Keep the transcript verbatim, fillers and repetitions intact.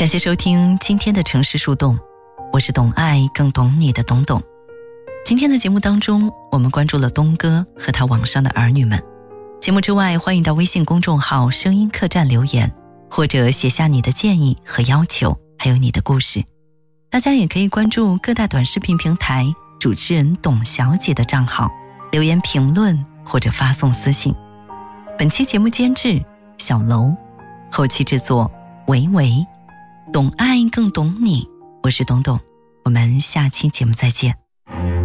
感谢收听今天的城市树洞，我是懂爱更懂你的董董。今天的节目当中，我们关注了东哥和他网上的儿女们。节目之外，欢迎到微信公众号声音客栈留言，或者写下你的建议和要求，还有你的故事。大家也可以关注各大短视频平台主持人董小姐的账号，留言评论或者发送私信。本期节目监制小楼，后期制作维维。懂爱更懂你，我是董董，我们下期节目再见。